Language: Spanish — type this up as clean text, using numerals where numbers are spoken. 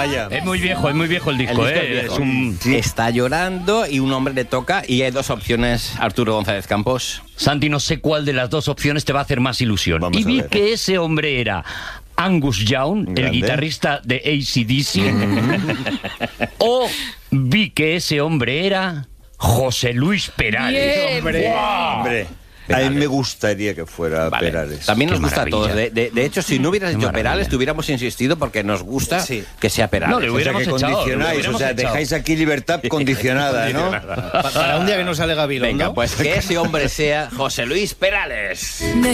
Vaya. Es muy viejo el disco, El disco es viejo. Es un... Está llorando y un hombre le toca y hay dos opciones, Arturo González Campos. Santi, no sé cuál de las dos opciones te va a hacer más ilusión. Vamos Y a vi ver. que ese hombre era Angus Young, el Grande. guitarrista de AC/DC. O vi que ese hombre era José Luis Perales. Bien. Hombre, a mí me gustaría que fuera Vale. Perales. También nos Qué gusta a todos. maravilla. De hecho, si no hubieras Qué dicho maravilla. Perales, te hubiéramos insistido porque nos gusta Sí. que sea Perales. No, le O sea, hubiéramos que echado, condicionáis, lo o hubiéramos sea, echado. dejáis aquí libertad condicionada, ¿no? Para un día que no sale Gabilondo. Venga, pues que ese hombre sea José Luis Perales.